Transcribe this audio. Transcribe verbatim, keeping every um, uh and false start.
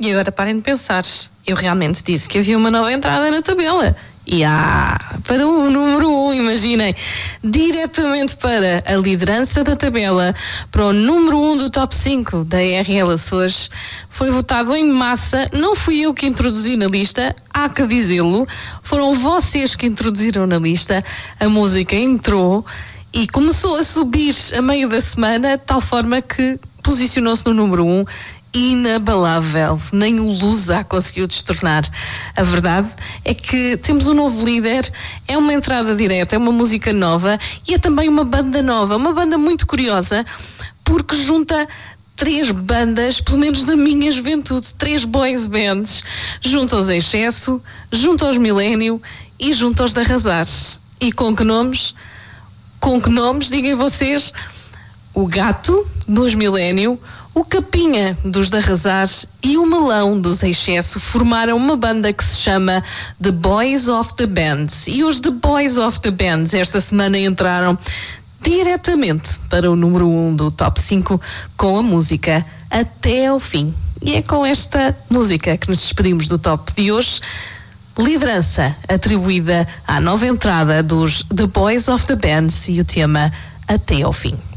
E agora parem de pensar, eu realmente disse que havia uma nova entrada na tabela. E há para o número um, imaginem, diretamente para a liderança da tabela, para o número um do top cinco da R L Açores, foi votado em massa. Não fui eu que introduzi na lista, há que dizê-lo, foram vocês que introduziram na lista. A música entrou e começou a subir a meio da semana, de tal forma que posicionou-se no número um. Inabalável, nem o Lusa conseguiu destornar. A verdade é que temos um novo líder, é uma entrada direta, é uma música nova e é também uma banda nova, uma banda muito curiosa, porque junta três bandas, pelo menos da minha juventude, três boys bands, junto aos Excesso, junto aos Milênio e junto aos de Arrasar. E com que nomes? Com que nomes, digam vocês? O Gato, dos Milênio, o Capinha, dos de Arrasar, e o Melão, dos Excesso, formaram uma banda que se chama The Boys of the Bands. E os The Boys of the Bands esta semana entraram diretamente para o número um do top cinco com a música Até ao Fim. E é com esta música que nos despedimos do top de hoje. Liderança atribuída à nova entrada dos The Boys of the Bands e o tema Até ao Fim.